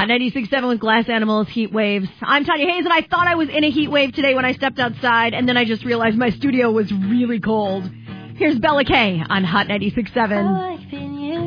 Hot 96.7 with Glass Animals, Heat Waves. I'm Tanya Hayes, and I thought I was in a heat wave today when I stepped outside, and then I just realized my studio was really cold. Here's Bella Kay on Hot 96.7.